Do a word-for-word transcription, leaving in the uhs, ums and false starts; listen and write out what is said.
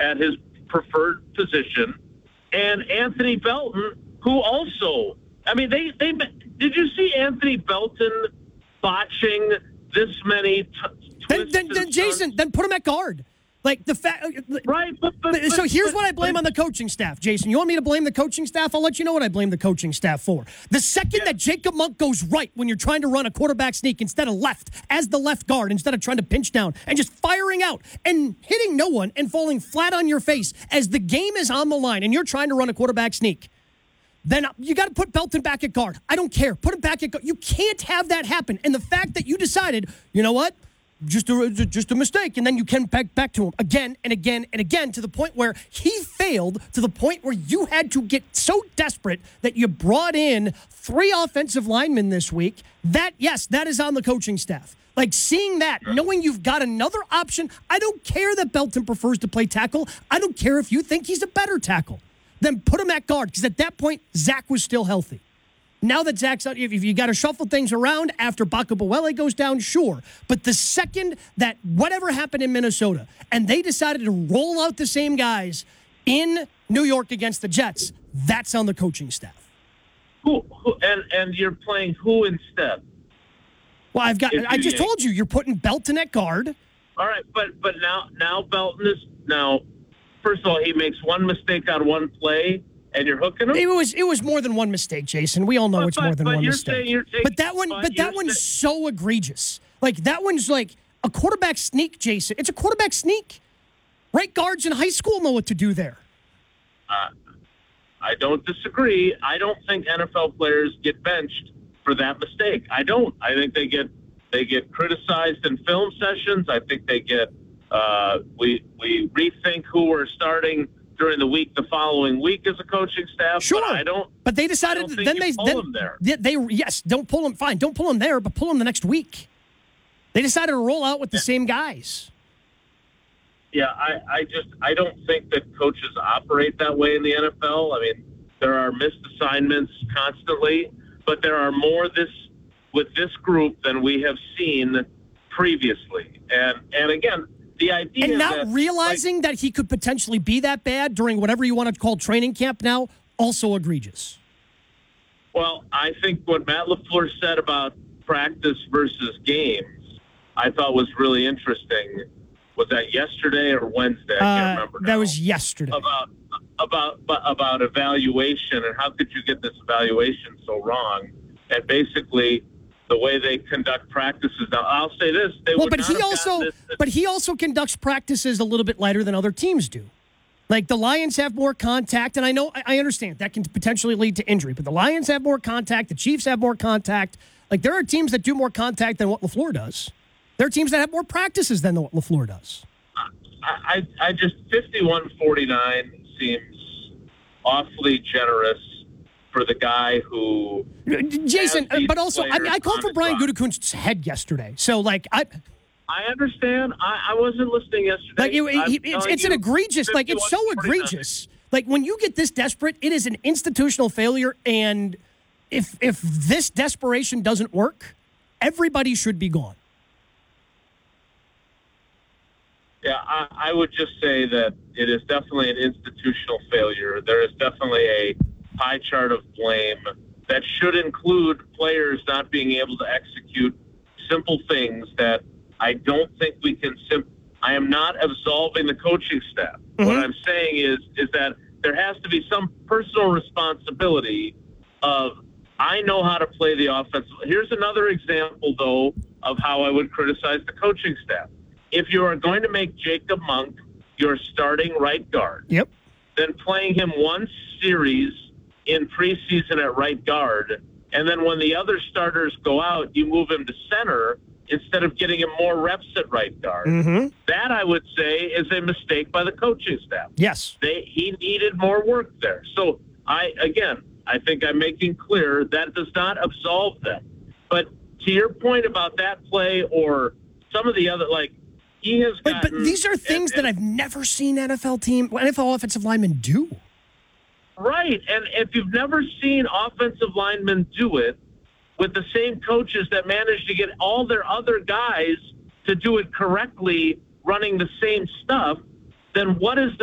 at his preferred position, and Anthony Belton, who also, I mean, they, they did you see Anthony Belton botching this many t- then, then, then Jason, then put him at guard. Like the fact, right? But, but, but, so but, here's but, what I blame but, on the coaching staff, Jason. You want me to blame the coaching staff? I'll let you know what I blame the coaching staff for. The second yeah. that Jacob Monk goes right when you're trying to run a quarterback sneak instead of left as the left guard, instead of trying to pinch down and just firing out and hitting no one and falling flat on your face as the game is on the line and you're trying to run a quarterback sneak, then you got to put Belton back at guard. I don't care. Put him back at guard. You can't have that happen. And the fact that you decided, you know what? Just a, just a mistake, and then you can back back to him again and again and again to the point where he failed, to the point where you had to get so desperate that you brought in three offensive linemen this week. That, yes, that is on the coaching staff. Like, seeing that, knowing you've got another option, I don't care that Belton prefers to play tackle. I don't care if you think he's a better tackle. Then put him at guard, because at that point, Zach was still healthy. Now that Zach's out, if you got to shuffle things around after Bakabawele goes down, sure. But the second that whatever happened in Minnesota and they decided to roll out the same guys in New York against the Jets, that's on the coaching staff. Who, who and, and you're playing who instead? Well, I've got. If I just you, told you you're putting Belton at guard. All right, but but now now Belton is now. First of all, he makes one mistake on one play. And you're hooking him? It was it was more than one mistake, Jason. We all know but, it's but, more than but one you're mistake. Saying you're taking, but that one, but, but that one's saying, so egregious. Like that one's like a quarterback sneak, Jason. It's a quarterback sneak. Right guards in high school know what to do there. Uh, I don't disagree. I don't think N F L players get benched for that mistake. I don't. I think they get they get criticized in film sessions. I think they get uh, we we rethink who we're starting during the week, the following week as a coaching staff. Sure, but I don't. But they decided then they pull then them there. They, they yes, don't pull them. Fine, don't pull them there, but pull them the next week. They decided to roll out with the yeah. same guys. Yeah, I, I just I don't think that coaches operate that way in the N F L. I mean, there are missed assignments constantly, but there are more this with this group than we have seen previously. And and again. The idea and not that, realizing like, that he could potentially be that bad during whatever you want to call training camp now, also egregious. Well, I think what Matt LaFleur said about practice versus games, I thought was really interesting. Was that yesterday or Wednesday? I can't uh, remember now. That was yesterday. About about about evaluation and how could you get this evaluation so wrong? And basically, the way they conduct practices now, I'll say this: they well, would but not he have also, this, this, but he also conducts practices a little bit lighter than other teams do. Like the Lions have more contact, and I know I understand that can potentially lead to injury. But the Lions have more contact, the Chiefs have more contact. Like there are teams that do more contact than what LaFleur does. There are teams that have more practices than what LaFleur does. I, I, I just fifty-one forty-nine seems awfully generous for the guy who Jason, but also I mean I called for Brian Gutekunst's head yesterday. So like I I understand. I, I wasn't listening yesterday. Like it, it, it's, it's an egregious like it's so egregious. Like when you get this desperate, it is an institutional failure, and if if this desperation doesn't work, everybody should be gone. Yeah, I, I would just say that it is definitely an institutional failure. There is definitely a pie chart of blame that should include players not being able to execute simple things that I don't think we can sim- I am not absolving the coaching staff. Mm-hmm. What I'm saying is is that there has to be some personal responsibility of I know how to play the offense. Here's another example, though, of how I would criticize the coaching staff. If you are going to make Jacob Monk your starting right guard, yep, then playing him one series in preseason at right guard, and then when the other starters go out, you move him to center instead of getting him more reps at right guard. Mm-hmm. That, I would say, is a mistake by the coaching staff. Yes. They, he needed more work there. So, I again, I think I'm making clear that does not absolve them. But to your point about that play or some of the other, like, he has gotten... But, but these are things and, and, that I've never seen N F L team, N F L offensive linemen do. Right, and if you've never seen offensive linemen do it with the same coaches that managed to get all their other guys to do it correctly, running the same stuff, then what is the